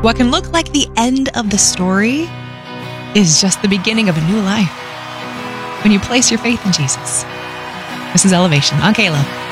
What can look like the end of the story is just the beginning of a new life when you place your faith in Jesus. This is Elevation on Caleb.